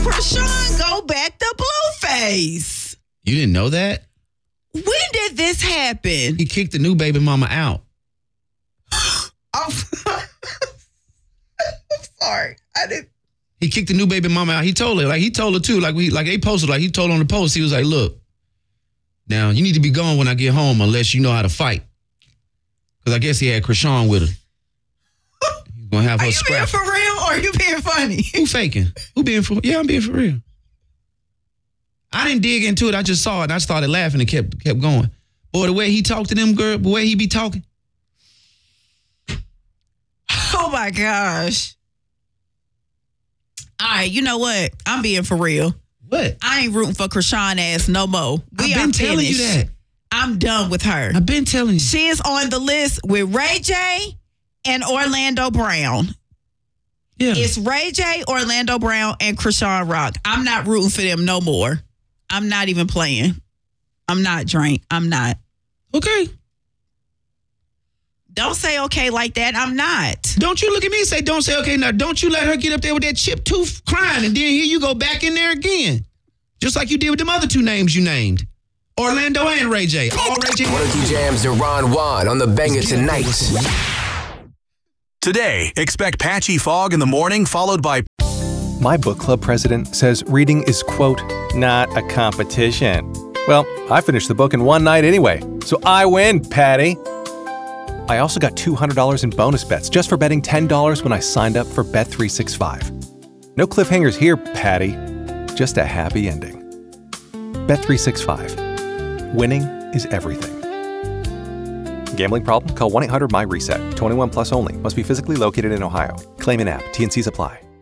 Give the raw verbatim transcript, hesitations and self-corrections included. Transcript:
Chrisean go back to Blueface. You didn't know that? When did this happen? He kicked the new baby mama out. I'm, I'm sorry. I didn't. He kicked the new baby mama out. He told her, like he told her too, like we, like they posted, like he told on the post. He was like, "Look, now you need to be gone when I get home, unless you know how to fight." Because I guess he had Chrisean with her. He's gonna have her scrap. Are you being for real or are you being funny? Who faking? Who being for? Yeah, I'm being for real. I didn't dig into it. I just saw it and I started laughing and kept kept going. Boy, the way he talked to them girl, the way he be talking. Oh my gosh. All right, you know what? I'm being for real. What? I ain't rooting for Chrisean ass no more. We I've been are telling you finished. that. I'm done with her. I've been telling you. She is on the list with Ray J and Orlando Brown. Yeah. It's Ray J, Orlando Brown, and Chrisean Rock. I'm not rooting for them no more. I'm not even playing. I'm not, Drink. I'm not. Okay. Don't say okay like that. I'm not. Don't you look at me and say, don't say okay. Now, don't you let her get up there with that chip tooth crying and then here you go back in there again. Just like you did with them other two names you named. Orlando and Ray J. All Ray J. one oh two Jams and Ron Juan on the Banger tonight. Today, expect patchy fog in the morning, followed by... My book club president says reading is, quote, not a competition. Well, I finished the book in one night anyway, so I win, Patty. I also got two hundred dollars in bonus bets just for betting ten dollars when I signed up for Bet three sixty-five. No cliffhangers here, Patty. Just a happy ending. Bet three sixty-five. Winning is everything. Gambling problem? Call one eight hundred M Y RESET. twenty-one plus only. Must be physically located in Ohio. Claim in app. T and C's apply.